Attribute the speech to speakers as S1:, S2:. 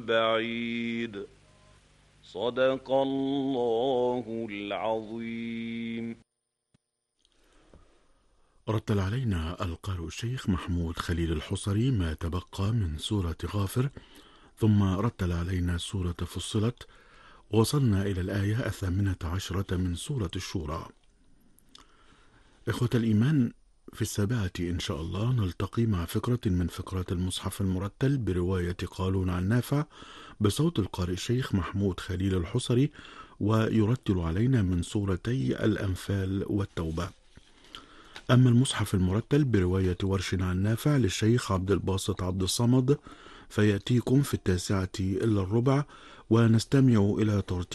S1: بعيد. صدق الله العظيم.
S2: رتل علينا القارئ الشيخ محمود خليل الحصري ما تبقى من سورة غافر، ثم رتل علينا سورة فصلت، وصلنا إلى الآية 18 من سورة الشورى. إخوة الإيمان، في 7 إن شاء الله نلتقي مع فقرة من فقرات المصحف المرتل برواية قالون عن نافع بصوت القارئ الشيخ محمود خليل الحصري، ويرتل علينا من سورتي الأنفال والتوبة. أما المصحف المرتل برواية ورش عن نافع للشيخ عبد الباسط عبد الصمد فيأتيكم في 9:15 ونستمع إلى ترتيب